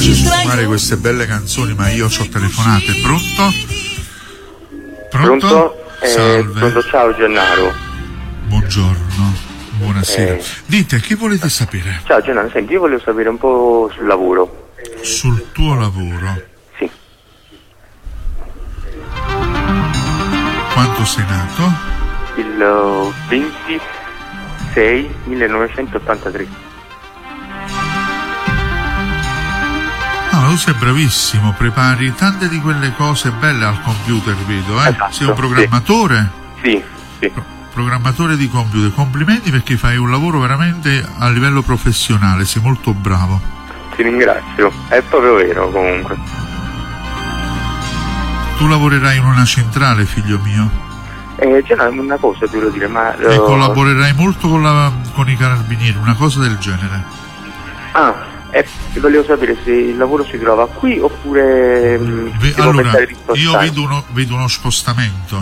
fare queste belle canzoni, ma io ho telefonate. Pronto? Pronto? Salve. Pronto, ciao Gennaro. Buongiorno, buonasera. Dite, che volete sapere? Ciao Gennaro, senti, io volevo sapere un po' sul lavoro. Sul tuo lavoro? Sì. Quanto sei nato? Il 26 1983. Tu sei bravissimo, prepari tante di quelle cose belle al computer, vedo, eh? Esatto, sei un programmatore? Sì. Programmatore di computer, complimenti perché fai un lavoro veramente a livello professionale, sei molto bravo. Ti ringrazio, è proprio vero comunque. Tu lavorerai in una centrale, figlio mio? Una cosa ti volevo dire, ma... E collaborerai molto con i carabinieri, una cosa del genere. Volevo sapere se il lavoro si trova qui oppure allora, io vedo uno spostamento.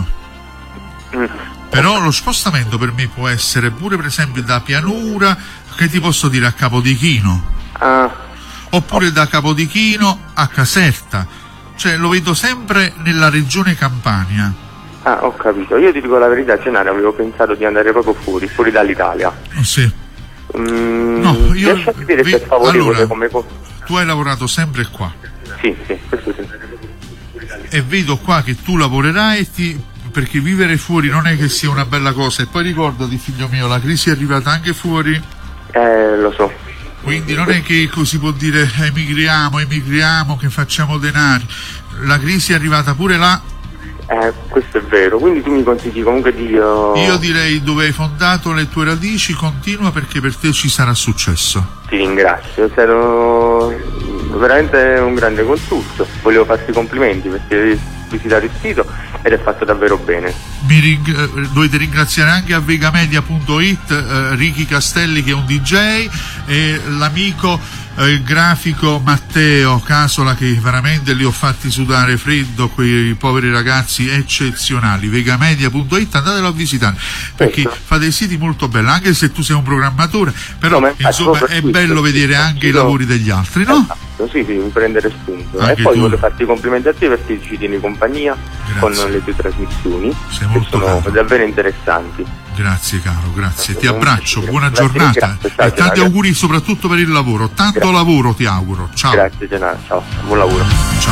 Però lo spostamento per me può essere pure per esempio da Pianura, che ti posso dire, a Capodichino. Oppure da Capodichino a Caserta. Cioè lo vedo sempre nella regione Campania. Ho capito. Io ti dico la verità, Gennaro, avevo pensato di andare proprio fuori dall'Italia. Sì. No, io riesci a vedere se è favorevole come cosa? Tu hai lavorato sempre qua? Sì, questo sì. E vedo qua che tu lavorerai perché vivere fuori non è che sia una bella cosa. E poi ricordati, figlio mio, la crisi è arrivata anche fuori. Lo so. Quindi non è che si può dire emigriamo, che facciamo denari. La crisi è arrivata pure là. Questo è vero, quindi tu mi consigli comunque di... Io direi, dove hai fondato le tue radici, continua perché per te ci sarà successo. Ti ringrazio, sei veramente un grande consulto. Volevo farti complimenti perché hai visitato il sito ed è fatto davvero bene. Dovete ringraziare anche a vegamedia.it Ricky Castelli, che è un DJ, e l'amico grafico Matteo Casola, che veramente li ho fatti sudare freddo, quei poveri ragazzi eccezionali. Vegamedia.it, andatelo a visitare perché fate siti molto belli, anche se tu sei un programmatore, però insomma è bello vedere anche i lavori degli altri, no? Sì, prendere spunto. Anche e poi tu. voglio farti i complimenti a te perché ci tieni compagnia. Grazie. Con le tue trasmissioni, sei molto che sono caro. davvero interessanti. Grazie caro, grazie, ti abbraccio, buona giornata e tanti auguri soprattutto per il lavoro, tanto lavoro ti auguro, ciao. Grazie Gennaro, ciao, buon lavoro. Ciao.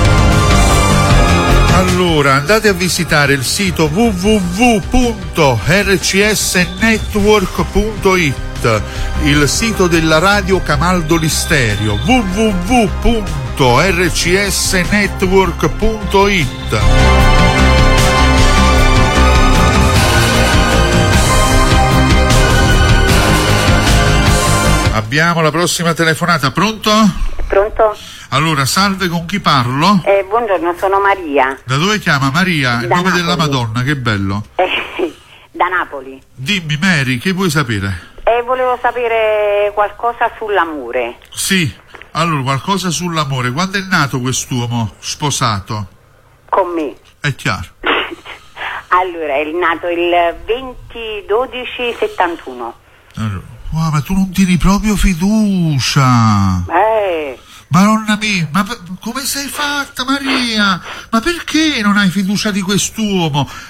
Allora, andate a visitare il sito www.rcsnetwork.it, il sito della radio Camaldoli Stereo, www.rcsnetwork.it. Abbiamo la prossima telefonata, pronto? Pronto? Allora, salve, con chi parlo? Buongiorno, sono Maria. Da dove chiama Maria? Il nome Napoli. della Madonna, che bello. Da Napoli. Dimmi Mary, che vuoi sapere? Volevo sapere qualcosa sull'amore. Sì, allora qualcosa sull'amore. Quando è nato quest'uomo sposato? Con me. È chiaro. Allora, è nato il 20/12/71. Allora, ma tu non tieni proprio fiducia. Madonna mia, ma come sei fatta Maria? Ma perché non hai fiducia di quest'uomo?